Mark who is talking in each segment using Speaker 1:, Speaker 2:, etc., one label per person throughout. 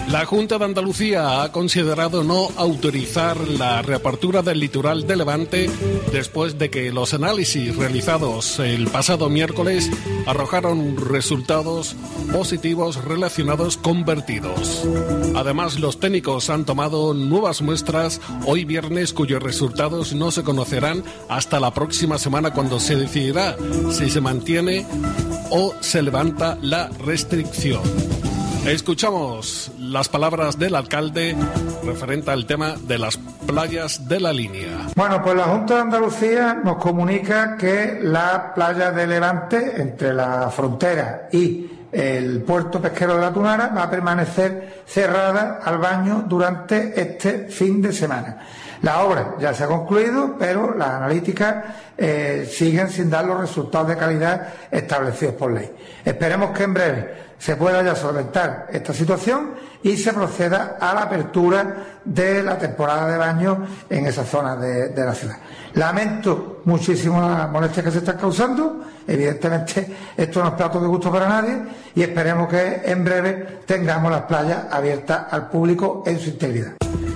Speaker 1: La Junta de Andalucía ha considerado no autorizar la reapertura del litoral de Levante después de que los análisis realizados el pasado miércoles arrojaron resultados positivos relacionados con vertidos. Además, los técnicos han tomado nuevas muestras hoy viernes cuyos resultados no se conocerán hasta la próxima semana, cuando se decidirá si se mantiene o se levanta la restricción. Escuchamos las palabras del alcalde referente al tema de las playas de la línea.
Speaker 2: Bueno, pues la Junta de Andalucía nos comunica que la playa de Levante, entre la frontera y el puerto pesquero de la Tunara, va a permanecer cerrada al baño durante este fin de semana. La obra ya se ha concluido, pero las analíticas siguen sin dar los resultados de calidad establecidos por ley. Esperemos que en breve se pueda ya solventar esta situación y se proceda a la apertura de la temporada de baño en esa zona de la ciudad. Lamento muchísimo las molestias que se están causando. Evidentemente esto no es plato de gusto para nadie y esperemos que en breve tengamos las playas abiertas al público en su integridad.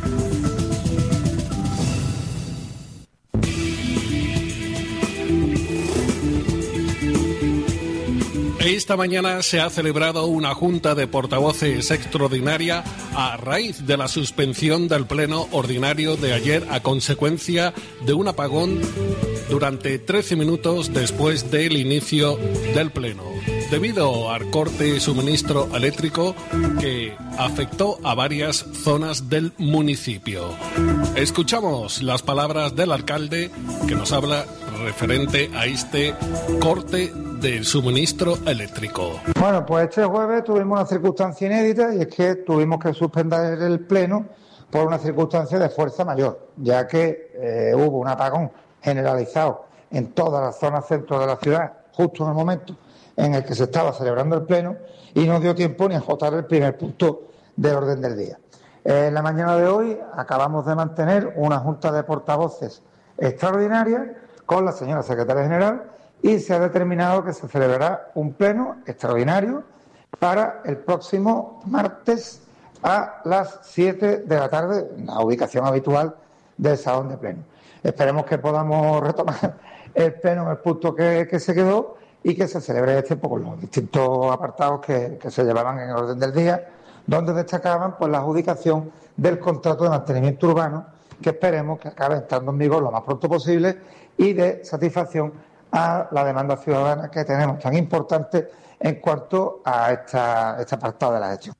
Speaker 1: Esta mañana se ha celebrado una junta de portavoces extraordinaria a raíz de la suspensión del pleno ordinario de ayer a consecuencia de un apagón durante 13 minutos después del inicio del pleno, debido al corte de suministro eléctrico que afectó a varias zonas del municipio. Escuchamos las palabras del alcalde, que nos habla referente a este corte del suministro eléctrico.
Speaker 2: Bueno, pues este jueves tuvimos una circunstancia inédita, y es que tuvimos que suspender el pleno por una circunstancia de fuerza mayor, ya que hubo un apagón generalizado en todas las zonas centro de la ciudad, justo en el momento en el que se estaba celebrando el pleno, y no dio tiempo ni a agotar el primer punto del orden del día. En la mañana de hoy acabamos de mantener una junta de portavoces extraordinaria con la señora secretaria general, y se ha determinado que se celebrará un pleno extraordinario para el próximo martes a las 7 de la tarde, en la ubicación habitual del salón de pleno. Esperemos que podamos retomar el pleno en el punto que se quedó y que se celebre con los distintos apartados que se llevaban en el orden del día, donde destacaban pues la adjudicación del contrato de mantenimiento urbano, que esperemos que acabe entrando en vigor lo más pronto posible y de satisfacción a la demanda ciudadana que tenemos tan importante en cuanto a este apartado de la gestión.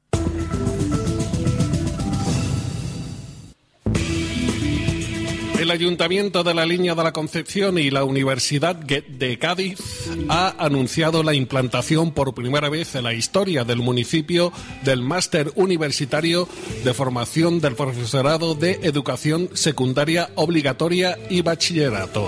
Speaker 1: El Ayuntamiento de la Línea de la Concepción y la Universidad de Cádiz ha anunciado la implantación por primera vez en la historia del municipio del máster universitario de formación del profesorado de educación secundaria obligatoria y bachillerato.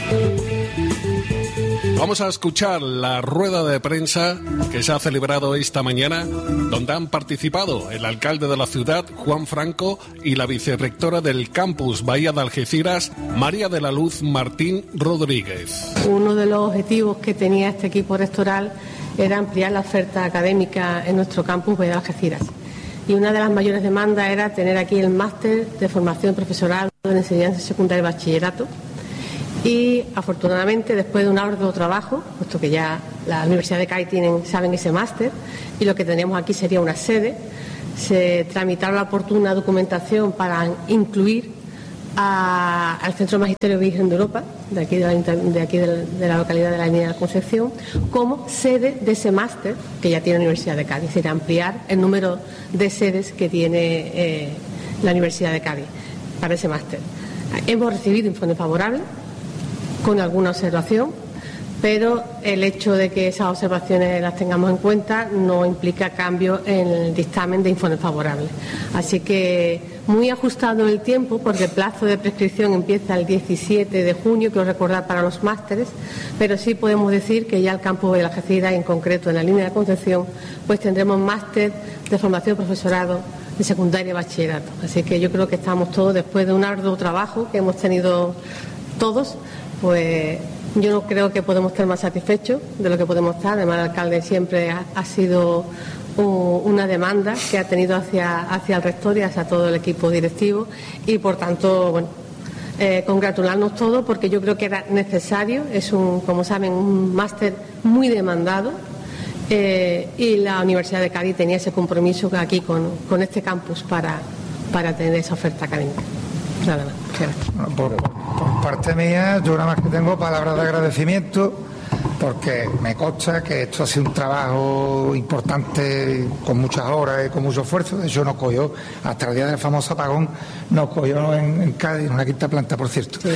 Speaker 1: Vamos a escuchar la rueda de prensa que se ha celebrado esta mañana, donde han participado el alcalde de la ciudad, Juan Franco, y la vicerrectora del campus Bahía de Algeciras, María de la Luz Martín Rodríguez.
Speaker 3: Uno de los objetivos que tenía este equipo rectoral era ampliar la oferta académica en nuestro campus Bahía de Algeciras. Y una de las mayores demandas era tener aquí el máster de formación profesoral en enseñanza secundaria y bachillerato. Y afortunadamente, después de un arduo trabajo, puesto que ya la Universidad de Cádiz saben ese máster, y lo que tenemos aquí sería una sede, se tramitaron la oportuna documentación para incluir al Centro Magisterio Virgen de Europa, de aquí de la localidad de la Línea de la Concepción, como sede de ese máster que ya tiene la Universidad de Cádiz, es decir, ampliar el número de sedes que tiene la Universidad de Cádiz para ese máster. Hemos recibido informes favorables, con alguna observación, pero el hecho de que esas observaciones las tengamos en cuenta no implica cambio en el dictamen de informes favorables. Así que muy ajustado en el tiempo, porque el plazo de prescripción empieza el 17 de junio, quiero recordar, para los másteres, pero sí podemos decir que ya el campus de Algeciras, en concreto en la Línea de la Concepción, pues tendremos máster de formación profesorado de secundaria y bachillerato. Así que yo creo que estamos todos, después de un arduo trabajo que hemos tenido todos, pues yo no creo que podemos estar más satisfechos de lo que podemos estar. Además, el alcalde siempre ha sido una demanda que ha tenido hacia el rector y hacia todo el equipo directivo, y por tanto, bueno, congratularnos todos, porque yo creo que era necesario. Es como saben, un máster muy demandado, y la Universidad de Cádiz tenía ese compromiso aquí con este campus para tener esa oferta académica. Nada más.
Speaker 2: Bueno, por parte mía, yo nada más que tengo palabras de agradecimiento, porque me consta que esto ha sido un trabajo importante, con muchas horas y con mucho esfuerzo. De hecho, nos cogió, hasta el día del famoso apagón, nos cogió en Cádiz, en una quinta planta, por cierto, sí.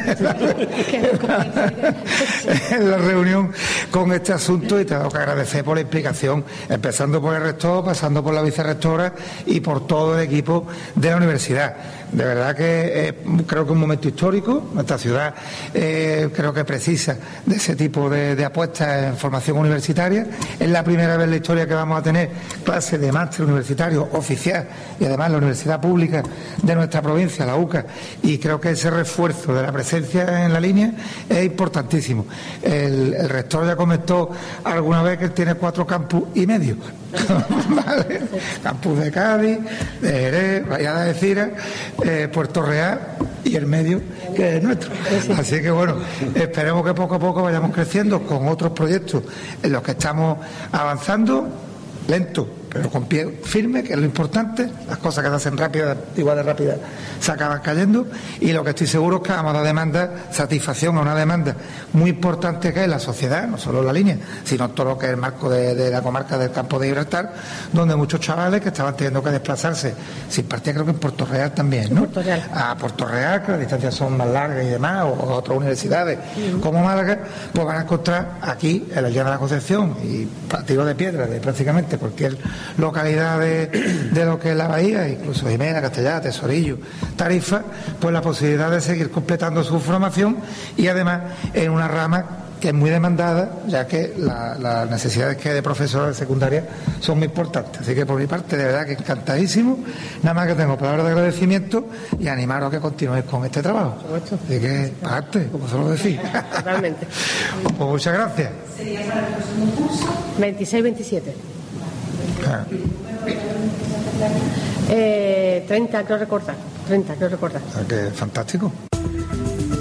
Speaker 2: En la reunión con este asunto, y tengo que agradecer por la explicación, empezando por el rector, pasando por la vicerrectora y por todo el equipo de la universidad. De verdad que creo que es un momento histórico. Nuestra ciudad creo que precisa de ese tipo de apuestas en formación universitaria. Es la primera vez en la historia que vamos a tener clases de máster universitario oficial, y además la universidad pública de nuestra provincia, la UCA, y creo que ese refuerzo de la presencia en la línea es importantísimo. El rector ya comentó alguna vez que él tiene 4 campus y medio. ¿Vale? Campus de Cádiz, de Jerez, Rayada de Cira, Puerto Real y el medio, que es nuestro. Así que bueno, esperemos que poco a poco vayamos creciendo con otros proyectos en los que estamos avanzando, lento, pero con pie firme, que es lo importante. Las cosas que se hacen rápidas, igual de rápidas, se acaban cayendo, y lo que estoy seguro es que vamos a demandar satisfacción a una demanda muy importante que es la sociedad, no solo la línea, sino todo lo que es el marco de la comarca del Campo de Gibraltar, donde muchos chavales que estaban teniendo que desplazarse sin partida, creo que en Puerto Real también, ¿no?
Speaker 3: Puerto Real.
Speaker 2: A Puerto Real, que las distancias son más largas y demás, o a otras universidades como Málaga, pues van a encontrar aquí, en la Llana de la Concepción y Tiro de Piedra, de prácticamente cualquier localidad de lo que es la bahía, incluso Jimena, Castellá, Tesorillo, Tarifa, pues la posibilidad de seguir completando su formación, y además en una rama que es muy demandada, ya que las necesidades que hay de profesores de secundaria son muy importantes. Así que por mi parte, de verdad que encantadísimo. Nada más que tengo palabras de agradecimiento y animaros a que continuéis con este trabajo. Así que, parte, como suelo decir.
Speaker 3: Totalmente.
Speaker 2: Pues muchas gracias.
Speaker 3: ¿Sería para el próximo curso? 26-27.
Speaker 2: 30 creo recordar.
Speaker 3: O sea,
Speaker 2: que fantástico.